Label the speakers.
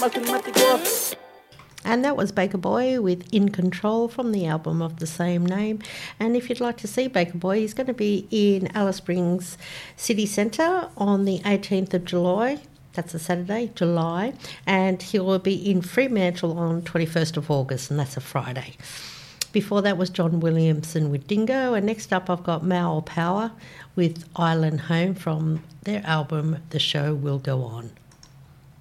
Speaker 1: And that was Baker Boy with In Control from the album of the same name. And if you'd like to see Baker Boy, he's going to be in Alice Springs City Centre on the 18th of July. That's a Saturday, July. And he will be in Fremantle on 21st of August, and that's a Friday. Before that was John Williamson with Dingo. And next up I've got Mal Power with Island Home from their album The Show Will Go On.